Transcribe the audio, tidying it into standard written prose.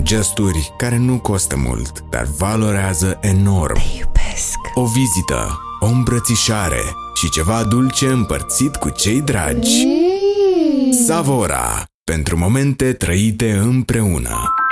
gesturi care nu costă mult, dar valorează enorm. Te iubesc. O vizită, o îmbrățișare și ceva dulce împărțit cu cei dragi. Savora, pentru momente trăite împreună.